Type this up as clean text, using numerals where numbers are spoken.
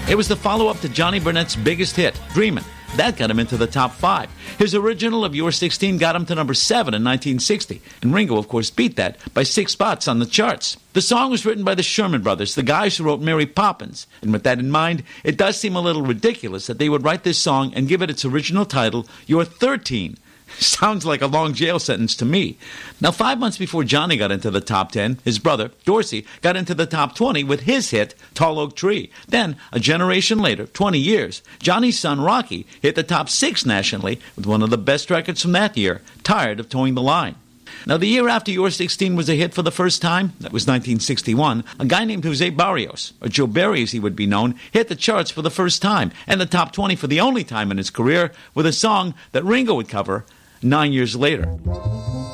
It was the follow-up to Johnny Burnett's biggest hit, Dreamin'. That got him into the top 5. His original of You're 16 got him to number 7 in 1960. And Ringo, of course, beat that by 6 spots on the charts. The song was written by the Sherman Brothers, the guys who wrote Mary Poppins. And with that in mind, it does seem a little ridiculous that they would write this song and give it its original title, You're 13. Sounds like a long jail sentence to me. Now, 5 months before Johnny got into the top 10, his brother, Dorsey, got into the top 20 with his hit, Tall Oak Tree. Then, a generation later, 20 years, Johnny's son, Rocky, hit the top 6 nationally with one of the best records from that year, Tired of Towing the Line. Now, the year after You're 16 was a hit for the first time, that was 1961, a guy named Jose Barrios, or Joe Barry as he would be known, hit the charts for the first time, and the top 20 for the only time in his career, with a song that Ringo would cover 9 years later.